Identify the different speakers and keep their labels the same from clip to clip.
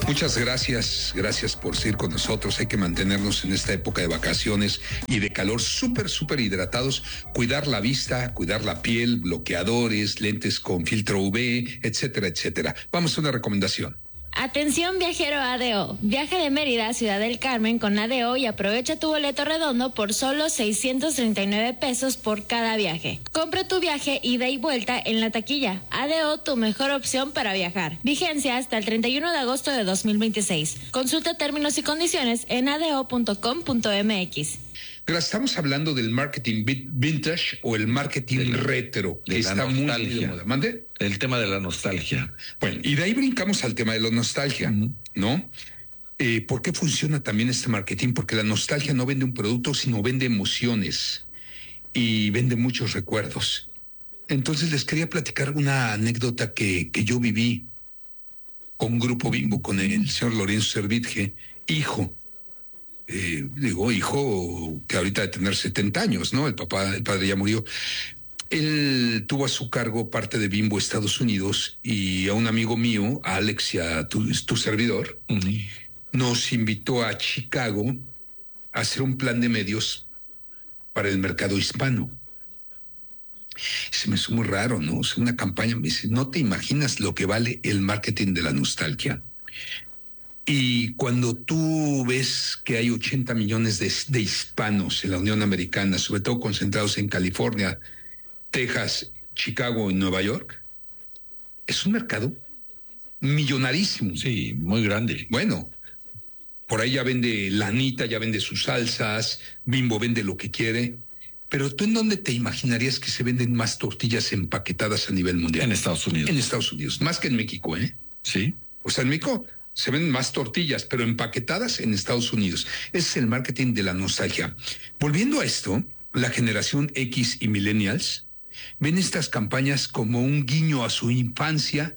Speaker 1: Muchas gracias por seguir con nosotros. Hay que mantenernos en esta época de vacaciones y de calor súper hidratados, cuidar la vista, cuidar la piel, bloqueadores, lentes con filtro UV, etcétera. Vamos a una recomendación.
Speaker 2: Atención viajero ADO, viaja de Mérida a Ciudad del Carmen con ADO y aprovecha tu boleto redondo por solo 639 pesos por cada viaje. Compra tu viaje ida y vuelta en la taquilla. ADO, tu mejor opción para viajar. Vigencia hasta el 31 de agosto de 2026. Consulta términos y condiciones en ado.com.mx.
Speaker 1: Estamos hablando del marketing vintage o el marketing retro, que está muy de moda. ¿Mande?
Speaker 3: El tema de la nostalgia.
Speaker 1: Bueno, y de ahí brincamos al tema de la nostalgia, ¿no? ¿Por qué funciona también este marketing? Porque la nostalgia no vende un producto, sino vende emociones y vende muchos recuerdos. Entonces les quería platicar una anécdota que yo viví con Grupo Bimbo, con el señor Lorenzo Servitje, hijo que ahorita de tener 70 años, ¿no? El padre ya murió. Él tuvo a su cargo parte de Bimbo Estados Unidos y a un amigo mío, a Alex y a tu servidor, nos invitó a Chicago a hacer un plan de medios para el mercado hispano. Se me hizo muy raro, ¿no? O sea, una campaña, me dice, no te imaginas lo que vale el marketing de la nostalgia. Y cuando tú ves que hay 80 millones de hispanos en la Unión Americana, sobre todo concentrados en California, Texas, Chicago y Nueva York, es un mercado millonarísimo.
Speaker 3: Sí, muy grande.
Speaker 1: Bueno, por ahí ya vende Lanita, ya vende sus salsas, Bimbo vende lo que quiere. Pero ¿tú en dónde te imaginarías que se venden más tortillas empaquetadas a nivel mundial?
Speaker 3: En Estados Unidos.
Speaker 1: En Estados Unidos, más que en México, ¿eh?
Speaker 3: Sí.
Speaker 1: O sea, en México se venden más tortillas, pero empaquetadas en Estados Unidos. Ese es el marketing de la nostalgia. Volviendo a esto, la generación X y millennials ven estas campañas como un guiño a su infancia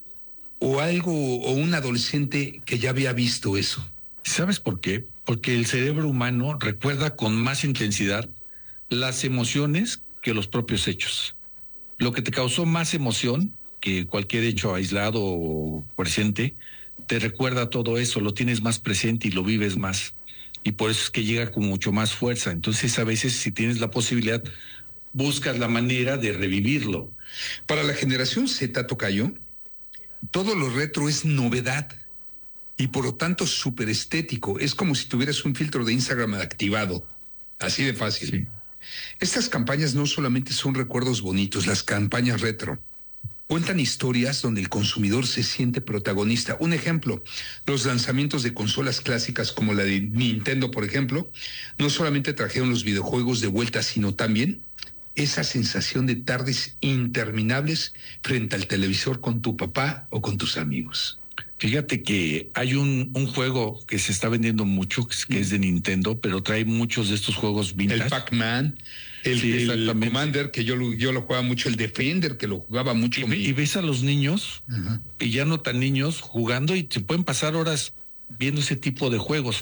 Speaker 1: o un adolescente que ya había visto eso.
Speaker 3: ¿Sabes por qué? Porque el cerebro humano recuerda con más intensidad las emociones que los propios hechos. Lo que te causó más emoción que cualquier hecho aislado o presente, te recuerda todo eso, lo tienes más presente y lo vives más. Y por eso es que llega con mucho más fuerza. Entonces, a veces, si tienes la posibilidad, buscas la manera de revivirlo.
Speaker 1: Para la generación Z, tocayo, todo lo retro es novedad y por lo tanto súper estético. Es como si tuvieras un filtro de Instagram activado. Así de fácil. Sí. Estas campañas no solamente son recuerdos bonitos, las campañas retro cuentan historias donde el consumidor se siente protagonista. Un ejemplo, los lanzamientos de consolas clásicas como la de Nintendo, por ejemplo, no solamente trajeron los videojuegos de vuelta, sino también esa sensación de tardes interminables frente al televisor con tu papá o con tus amigos.
Speaker 3: Fíjate que hay un juego que se está vendiendo mucho, que es de Nintendo, pero trae muchos de estos juegos vintage.
Speaker 1: El Pac-Man, el Commander, que yo lo jugaba mucho, el Defender, que lo jugaba mucho.
Speaker 3: Y ves a los niños, y ya no tan niños, jugando, y se pueden pasar horas viendo ese tipo de juegos.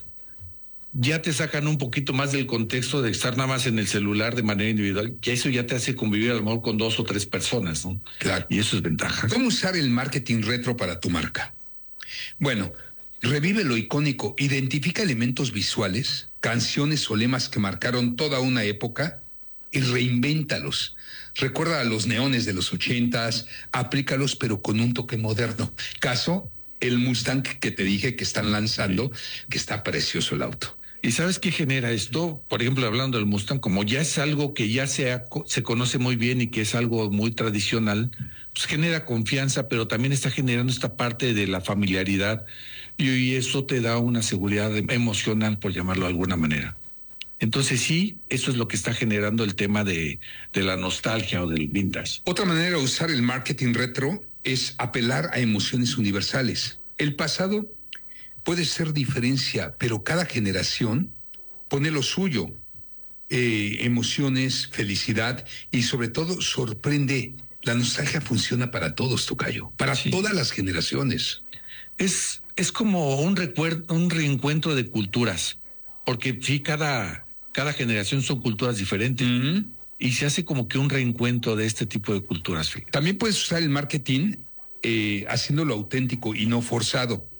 Speaker 3: Ya te sacan un poquito más del contexto de estar nada más en el celular de manera individual, que eso ya te hace convivir a lo mejor con 2 o 3 personas, ¿no?
Speaker 1: Claro.
Speaker 3: Y eso es ventaja.
Speaker 1: ¿Cómo usar el marketing retro para tu marca? Bueno, revive lo icónico, identifica elementos visuales, canciones o lemas que marcaron toda una época y reinvéntalos. Recuerda a los neones de los 80s, aplícalos pero con un toque moderno. Caso, el Mustang que te dije que están lanzando, que está precioso el auto.
Speaker 3: ¿Y sabes qué genera esto? Por ejemplo, hablando del Mustang, como ya es algo que ya se conoce muy bien y que es algo muy tradicional, pues genera confianza, pero también está generando esta parte de la familiaridad y eso te da una seguridad emocional, por llamarlo de alguna manera. Entonces sí, eso es lo que está generando el tema de la nostalgia o del vintage.
Speaker 1: Otra manera de usar el marketing retro es apelar a emociones universales. El pasado puede ser diferencia, pero cada generación pone lo suyo. Emociones, felicidad y sobre todo sorprende. La nostalgia funciona para todos, tocayo, para todas las generaciones.
Speaker 3: Es como un reencuentro de culturas, porque sí, cada generación son culturas diferentes. Y se hace como que un reencuentro de este tipo de culturas.
Speaker 1: También puedes usar el marketing haciéndolo auténtico y no forzado.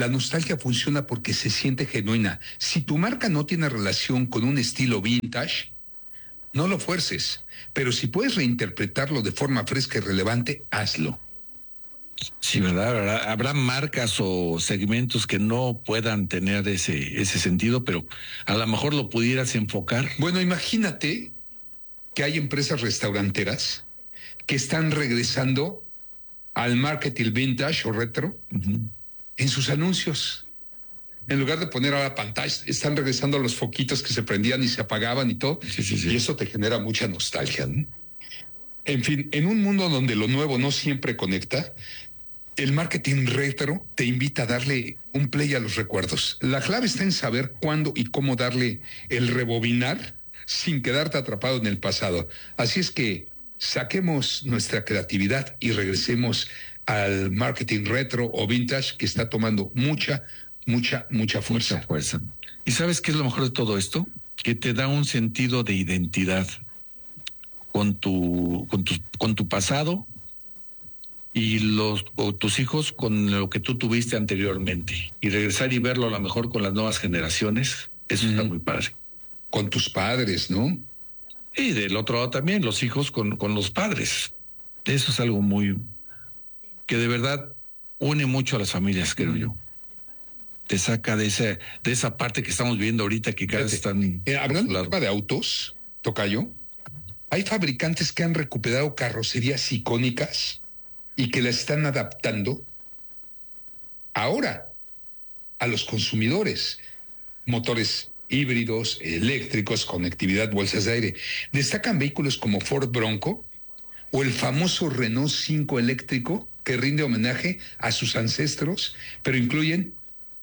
Speaker 1: La nostalgia funciona porque se siente genuina. Si tu marca no tiene relación con un estilo vintage, no lo fuerces. Pero si puedes reinterpretarlo de forma fresca y relevante, hazlo.
Speaker 3: Sí, ¿verdad? Habrá marcas o segmentos que no puedan tener ese sentido, pero a lo mejor lo pudieras enfocar.
Speaker 1: Bueno, imagínate que hay empresas restauranteras que están regresando al marketing vintage o retro en sus anuncios. En lugar de poner a la pantalla, están regresando a los foquitos que se prendían y se apagaban y todo.
Speaker 3: Sí.
Speaker 1: Y eso te genera mucha nostalgia, ¿no? En fin, en un mundo donde lo nuevo no siempre conecta, el marketing retro te invita a darle un play a los recuerdos. La clave está en saber cuándo y cómo darle el rebobinar sin quedarte atrapado en el pasado. Así es que saquemos nuestra creatividad y regresemos al marketing retro o vintage que está tomando mucha fuerza.
Speaker 3: Mucha fuerza. ¿Y sabes qué es lo mejor de todo esto? Que te da un sentido de identidad con tu pasado y tus hijos con lo que tú tuviste anteriormente. Y regresar y verlo a lo mejor con las nuevas generaciones, eso está muy padre.
Speaker 1: Con tus padres, ¿no?
Speaker 3: Y del otro lado también, los hijos con los padres. Eso es algo muy... que de verdad une mucho a las familias, creo yo. Te saca de esa parte que estamos viendo ahorita, que cada vez están...
Speaker 1: hablando de autos, tocayo, hay fabricantes que han recuperado carrocerías icónicas y que la están adaptando ahora a los consumidores. Motores híbridos, eléctricos, conectividad, bolsas de aire. Destacan vehículos como Ford Bronco o el famoso Renault 5 eléctrico que rinde homenaje a sus ancestros, pero incluyen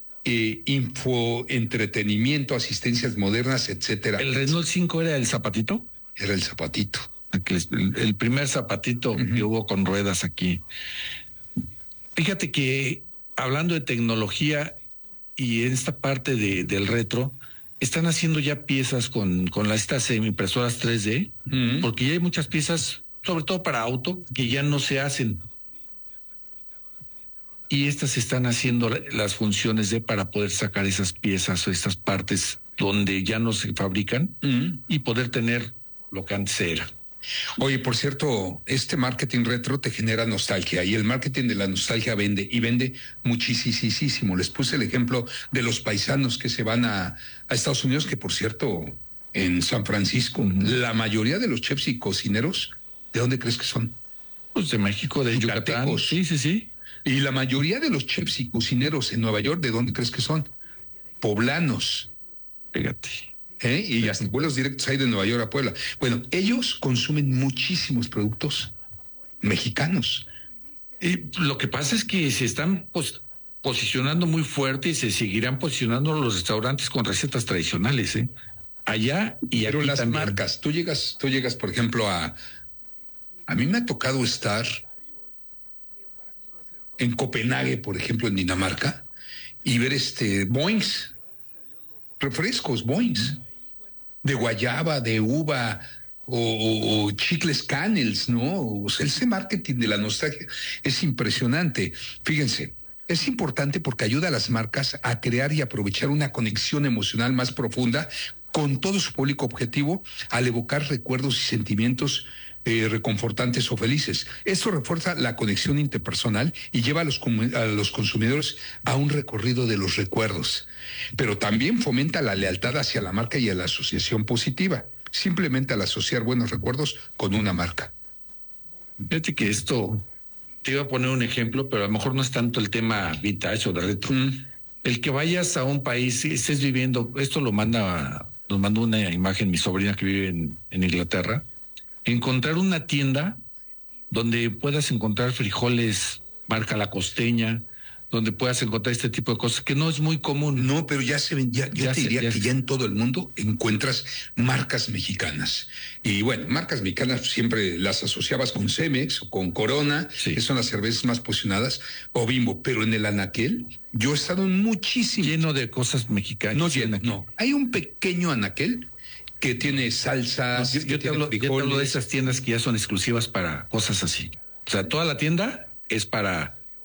Speaker 1: entretenimiento, asistencias modernas, etcétera.
Speaker 3: ¿El Renault 5 era el zapatito?
Speaker 1: Era el zapatito.
Speaker 3: El primer zapatito que hubo con ruedas aquí. Fíjate que hablando de tecnología y en esta parte del retro, están haciendo ya piezas con estas impresoras 3D, porque ya hay muchas piezas, sobre todo para auto, que ya no se hacen. Y estas están haciendo las funciones para poder sacar esas piezas o estas partes donde ya no se fabrican y poder tener lo que antes era.
Speaker 1: Oye, por cierto, este marketing retro te genera nostalgia y el marketing de la nostalgia vende y vende muchísimo. Les puse el ejemplo de los paisanos que se van a Estados Unidos, que por cierto, en San Francisco, la mayoría de los chefs y cocineros, ¿de dónde crees que son?
Speaker 3: Pues de México, de Yucatán. Sí.
Speaker 1: Y la mayoría de los chefs y cocineros en Nueva York, ¿de dónde crees que son? Poblanos.
Speaker 3: Fíjate.
Speaker 1: Y hasta vuelos directos hay de Nueva York a Puebla. Bueno, ellos consumen muchísimos productos mexicanos.
Speaker 3: Y lo que pasa es que se están posicionando muy fuerte y se seguirán posicionando los restaurantes con recetas tradicionales, allá y
Speaker 1: pero
Speaker 3: aquí
Speaker 1: las
Speaker 3: también.
Speaker 1: Marcas, tú llegas, por ejemplo, a mí me ha tocado estar en Copenhague, por ejemplo, en Dinamarca, y ver Boings, refrescos Boings, de guayaba, de uva, o chicles Canels, ¿no? O sea, ese marketing de la nostalgia es impresionante. Fíjense, es importante porque ayuda a las marcas a crear y aprovechar una conexión emocional más profunda con todo su público objetivo al evocar recuerdos y sentimientos reconfortantes o felices. Esto refuerza la conexión interpersonal y lleva a los consumidores a un recorrido de los recuerdos, pero también fomenta la lealtad hacia la marca y a la asociación positiva, simplemente al asociar buenos recuerdos con una marca.
Speaker 3: Fíjate que esto, te iba a poner un ejemplo, pero a lo mejor no es tanto el tema vintage o de retro. El que vayas a un país, estés viviendo, esto nos mandó una imagen mi sobrina que vive en Inglaterra, encontrar una tienda donde puedas encontrar frijoles marca La Costeña, donde puedas encontrar este tipo de cosas que no es muy común.
Speaker 1: No, pero ya se ven, yo te diría que ya en todo el mundo encuentras marcas mexicanas. Y bueno, marcas mexicanas siempre las asociabas con Cemex o con Corona, que son las cervezas más posicionadas, o Bimbo, pero en el anaquel yo he estado en muchísimo.
Speaker 3: Lleno de cosas mexicanas.
Speaker 1: No, hay un pequeño anaquel que tiene salsas.
Speaker 3: Yo te hablo de esas tiendas que ya son exclusivas para cosas así. O sea, toda la tienda es para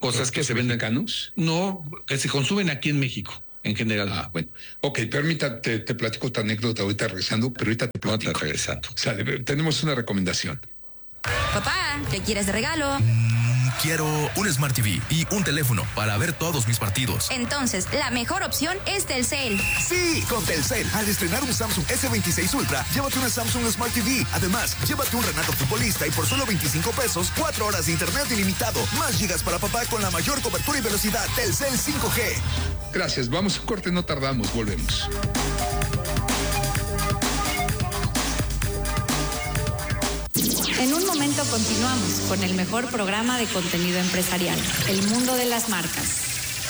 Speaker 3: cosas que se venden.
Speaker 1: ¿Mexicanos?
Speaker 3: No, que se consumen aquí en México, en general.
Speaker 1: Ah, bueno. Ok, permítate, te platico tu anécdota ahorita regresando, pero ahorita te platico.
Speaker 3: Regresando.
Speaker 1: Sale, tenemos una recomendación.
Speaker 4: Papá, ¿qué quieres de regalo?
Speaker 5: Quiero un Smart TV y un teléfono para ver todos mis partidos.
Speaker 4: Entonces, la mejor opción es Telcel.
Speaker 5: Sí, con Telcel. Al estrenar un Samsung S26 Ultra, llévate una Samsung Smart TV. Además, llévate un Renato Futbolista y por solo 25 pesos, 4 horas de internet ilimitado. Más gigas para papá con la mayor cobertura y velocidad. Telcel 5G.
Speaker 1: Gracias, vamos a un corte, no tardamos, volvemos.
Speaker 6: En un momento continuamos con el mejor programa de contenido empresarial, El Mundo de las Marcas.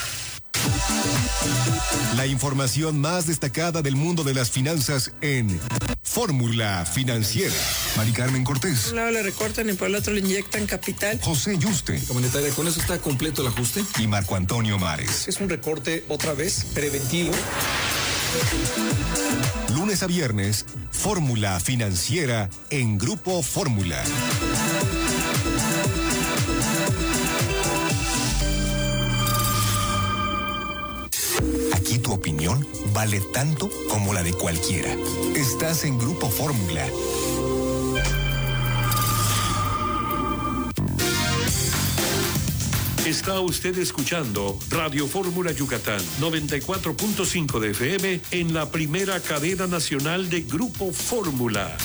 Speaker 7: La información más destacada del mundo de las finanzas en Fórmula Financiera. Mari Carmen Cortés.
Speaker 8: Por un lado le recortan y por el otro le inyectan capital.
Speaker 7: José Yuste.
Speaker 9: Comunitaria, ¿con eso está completo el ajuste?
Speaker 7: Y Marco Antonio Mares.
Speaker 9: Es un recorte otra vez preventivo.
Speaker 7: Lunes a viernes, Fórmula Financiera en Grupo Fórmula. Aquí tu opinión vale tanto como la de cualquiera. Estás en Grupo Fórmula.
Speaker 10: Está usted escuchando Radio Fórmula Yucatán, 94.5 de FM en la primera cadena nacional de Grupo Fórmula.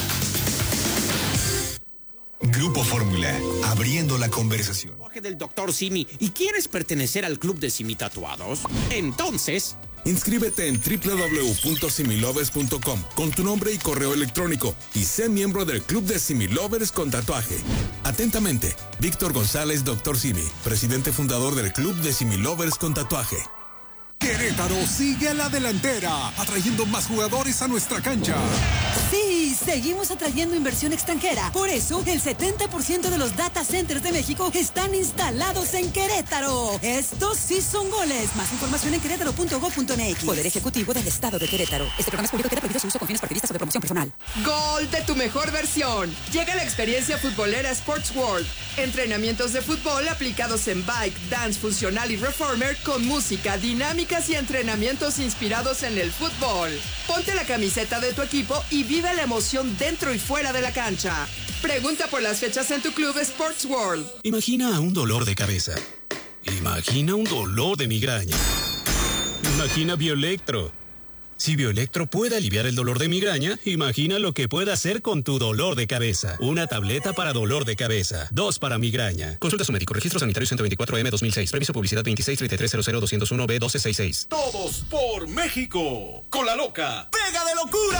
Speaker 7: Grupo Fórmula, abriendo la conversación.
Speaker 11: Del Dr. Simi y quieres pertenecer al club de Simi Tatuados, entonces
Speaker 12: inscríbete en www.similovers.com con tu nombre y correo electrónico y sé miembro del club de Similovers con tatuaje. Atentamente, Víctor González, Dr. Simi, presidente fundador del club de Similovers con tatuaje.
Speaker 13: Querétaro sigue a la delantera, atrayendo más jugadores a nuestra cancha.
Speaker 14: Sí, seguimos atrayendo inversión extranjera. Por eso, el 70% de los data centers de México están instalados en Querétaro. Estos sí son goles. Más información en querétaro.gov.mx. Poder Ejecutivo del Estado de Querétaro. Este programa es público y queda prohibido su uso con fines partidistas o de promoción personal.
Speaker 15: Gol de tu mejor versión. Llega la experiencia futbolera Sports World. Entrenamientos de fútbol aplicados en bike, dance funcional y reformer con música, dinámicas y entrenamientos inspirados en el fútbol. Ponte la camiseta de tu equipo y vive la emoción dentro y fuera de la cancha. Pregunta por las fechas en tu club Sports World.
Speaker 16: Imagina un dolor de cabeza. Imagina un dolor de migraña. Imagina Bioelectro. Si Bioelectro puede aliviar el dolor de migraña, imagina lo que puede hacer con tu dolor de cabeza. Una tableta para dolor de cabeza, 2 para migraña. Consulta a su médico. Registro sanitario 124M 2006. Permiso publicidad 2633000201B1266.
Speaker 17: Todos por México. Con la loca. ¡Pega de locura!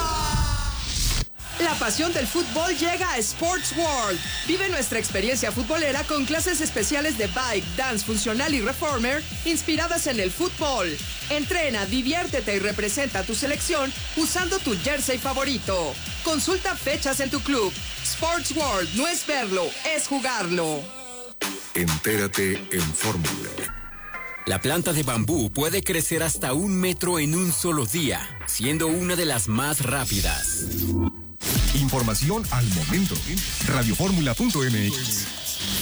Speaker 15: La pasión del fútbol llega a Sports World. Vive nuestra experiencia futbolera con clases especiales de bike, dance funcional y reformer inspiradas en el fútbol. Entrena, diviértete y representa a tu selección usando tu jersey favorito. Consulta fechas en tu club. Sports World no es verlo, es jugarlo.
Speaker 7: Entérate en Fórmula.
Speaker 18: La planta de bambú puede crecer hasta 1 metro en un solo día, siendo una de las más rápidas.
Speaker 7: Información al momento. Radioformula.mx.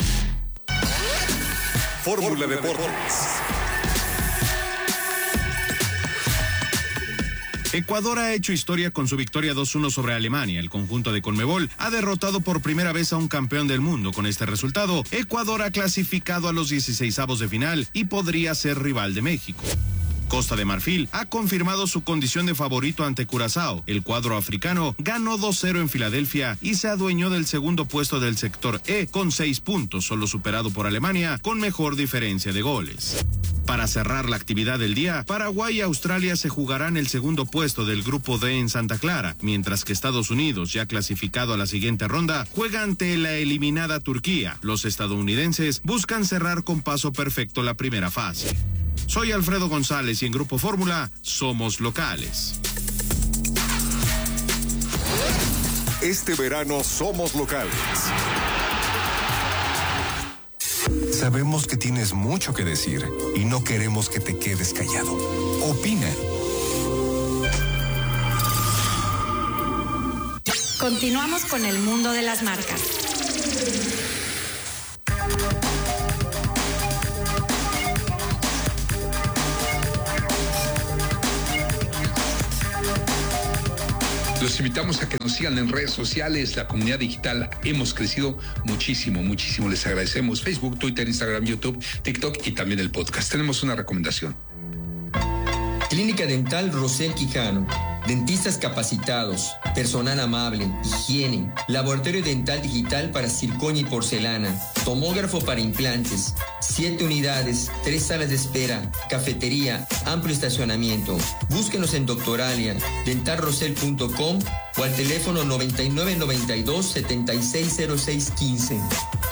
Speaker 17: Fórmula Deportes.
Speaker 19: Ecuador ha hecho historia con su victoria 2-1 sobre Alemania. El conjunto de Conmebol ha derrotado por primera vez a un campeón del mundo. Con este resultado, Ecuador ha clasificado a los 16avos de final y podría ser rival de México. Costa de Marfil ha confirmado su condición de favorito ante Curazao. El cuadro africano ganó 2-0 en Filadelfia y se adueñó del segundo puesto del sector E con 6 puntos, solo superado por Alemania con mejor diferencia de goles. Para cerrar la actividad del día, Paraguay y Australia se jugarán el segundo puesto del grupo D en Santa Clara, mientras que Estados Unidos, ya clasificado a la siguiente ronda, juega ante la eliminada Turquía. Los estadounidenses buscan cerrar con paso perfecto la primera fase. Soy Alfredo González y en Grupo Fórmula somos locales.
Speaker 13: Este verano somos locales.
Speaker 7: Sabemos que tienes mucho que decir y no queremos que te quedes callado. Opina.
Speaker 6: Continuamos con el mundo de las marcas.
Speaker 1: Los invitamos a que nos sigan en redes sociales, la comunidad digital. Hemos crecido muchísimo, muchísimo. Les agradecemos. Facebook, Twitter, Instagram, YouTube, TikTok y también el podcast. Tenemos una recomendación.
Speaker 20: Clínica Dental Rosel Quijano. Dentistas capacitados, personal amable, higiene, laboratorio dental digital para circonia y porcelana, tomógrafo para implantes, 7 unidades, 3 salas de espera, cafetería, amplio estacionamiento. Búsquenos en Doctoralia, dentalrosel.com o al teléfono 9992-760615.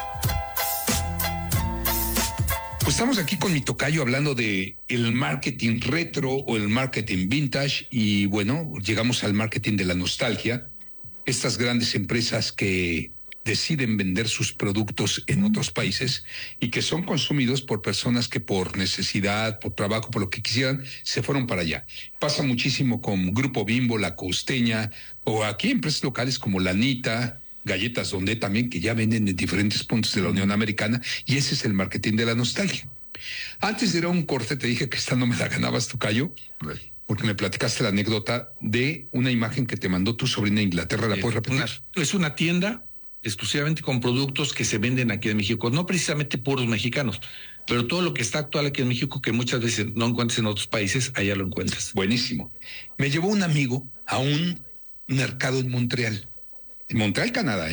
Speaker 1: Pues estamos aquí con mi tocayo hablando de el marketing retro o el marketing vintage y bueno, llegamos al marketing de la nostalgia. Estas grandes empresas que deciden vender sus productos en otros países y que son consumidos por personas que por necesidad, por trabajo, por lo que quisieran, se fueron para allá. Pasa muchísimo con Grupo Bimbo, La Costeña o aquí empresas locales como La Anita, Galletas Donde también, que ya venden en diferentes puntos de la Unión Americana, y ese es el marketing de la nostalgia. Antes de ir a un corte te dije que esta no me la ganabas, tocayo, porque me platicaste la anécdota de una imagen que te mandó tu sobrina de Inglaterra. ¿La puedes repetir?
Speaker 3: Es una tienda exclusivamente con productos que se venden aquí en México, no precisamente puros mexicanos, pero todo lo que está actual aquí en México, que muchas veces no encuentras en otros países, allá lo encuentras.
Speaker 1: Buenísimo. Me llevó un amigo a un mercado en Montreal, Canadá,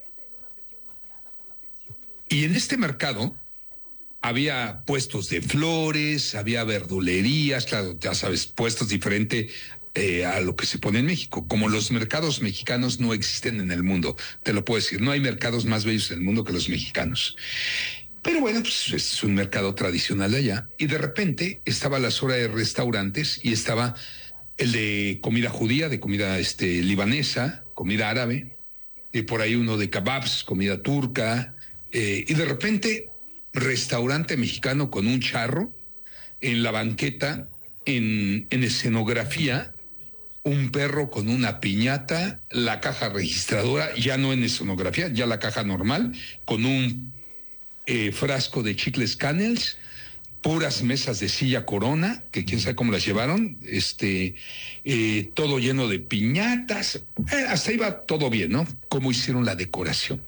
Speaker 1: Y en este mercado había puestos de flores, había verdulerías, claro, ya sabes, puestos diferentes a lo que se pone en México. Como los mercados mexicanos no existen en el mundo, te lo puedo decir, no hay mercados más bellos en el mundo que los mexicanos. Pero bueno, pues es un mercado tradicional de allá. Y de repente estaba la zona de restaurantes y estaba el de comida judía, de comida libanesa, comida árabe, y por ahí uno de kebabs, comida turca, y de repente restaurante mexicano con un charro, en la banqueta, en escenografía, un perro con una piñata, la caja registradora, ya no en escenografía, ya la caja normal, con un frasco de chicles Canels, puras mesas de silla Corona, que quién sabe cómo las llevaron, todo lleno de piñatas, hasta iba todo bien, ¿no? Cómo hicieron la decoración.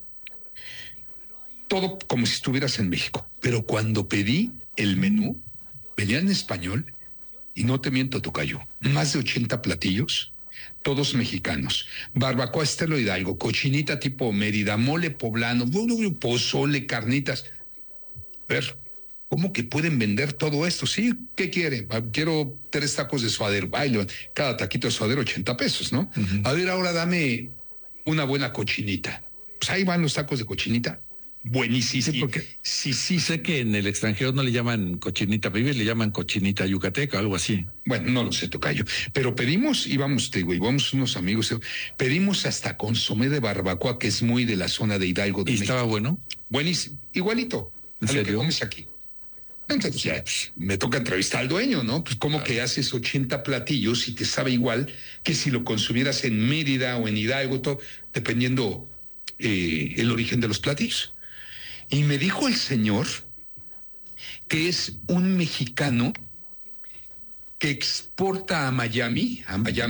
Speaker 1: Todo como si estuvieras en México. Pero cuando pedí el menú, venía en español, y no te miento, tocayo, más de 80 platillos, todos mexicanos. Barbacoa estilo Hidalgo, cochinita tipo Mérida, mole poblano, pozole, carnitas. A ver, ¿cómo que pueden vender todo esto? Sí, ¿qué quiere? Quiero 3 tacos de suadero. Ay, cada taquito de suadero 80 pesos, ¿no? A ver, ahora dame una buena cochinita. Pues ahí van los tacos de cochinita. Buenísimo.
Speaker 3: Sí, porque sí, sé que en el extranjero no le llaman cochinita pibil, le llaman cochinita yucateca, algo así.
Speaker 1: Bueno, no lo sé, tocayo. Pero pedimos, íbamos unos amigos, pedimos hasta consomé de barbacoa, que es muy de la zona de Hidalgo.
Speaker 3: ¿Y estaba bueno?
Speaker 1: Buenísimo, igualito.
Speaker 3: ¿En serio?
Speaker 1: Lo que comes aquí. Entonces ya, pues, me toca entrevistar al dueño, ¿no? Pues cómo que haces 80 platillos y te sabe igual que si lo consumieras en Mérida o en Hidalgo, todo, dependiendo el origen de los platillos. Y me dijo el señor que es un mexicano que exporta a Miami,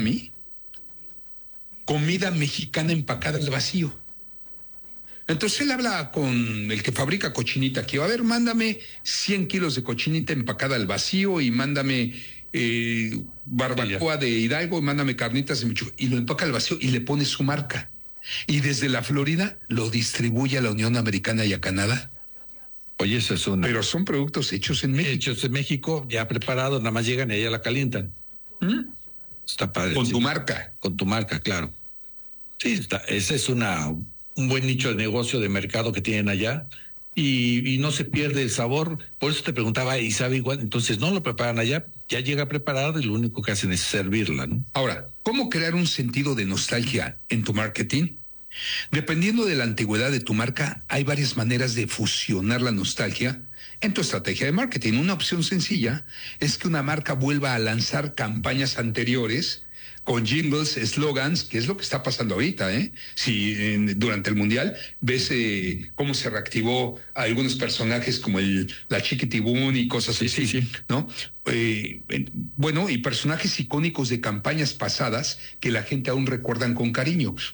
Speaker 1: comida mexicana empacada al vacío. Entonces él habla con el que fabrica cochinita aquí. A ver, mándame 100 kilos de cochinita empacada al vacío y mándame barbacoa de Hidalgo y mándame carnitas de Michoacán. Y lo empaca al vacío y le pone su marca. Y desde la Florida lo distribuye a la Unión Americana y a Canadá.
Speaker 3: Oye, eso es una...
Speaker 1: Pero son productos hechos en México.
Speaker 3: Hechos en México, ya preparados, nada más llegan y ella la calientan. Está padre.
Speaker 1: Con tu marca.
Speaker 3: Con tu marca, claro. Sí, ese es un buen nicho de negocio, de mercado que tienen allá. Y no se pierde el sabor. Por eso te preguntaba, ¿y sabe igual? Entonces no lo preparan allá, ya llega preparado y lo único que hacen es servirla, ¿no?
Speaker 1: Ahora, ¿cómo crear un sentido de nostalgia en tu marketing? Dependiendo de la antigüedad de tu marca, hay varias maneras de fusionar la nostalgia en tu estrategia de marketing. Una opción sencilla es que una marca vuelva a lanzar campañas anteriores con jingles, slogans, que es lo que está pasando ahorita, ¿eh? Si durante el Mundial ves cómo se reactivó a algunos personajes como la Chiquitibún y cosas así, ¿no? Bueno, y personajes icónicos de campañas pasadas que la gente aún recuerdan con cariño.